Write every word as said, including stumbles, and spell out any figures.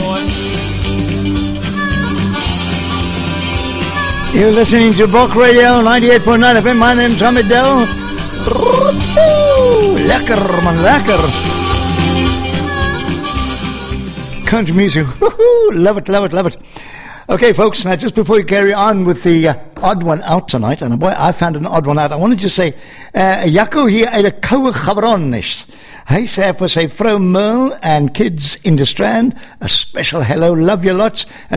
boy. You're listening to Bok Radio ninety-eight point nine F M. My name's Tommy Dell. Lekker, man, lekker. Country music. Love it, love it, love it. Okay, folks, now just before we carry on with the uh, odd one out tonight, and boy, I found an odd one out, I want to just say, uh, Jaco hier uit die koue Gabron is. Hy sê vir sy vrou Merle and kids in the Strand, a special hello, love you lots,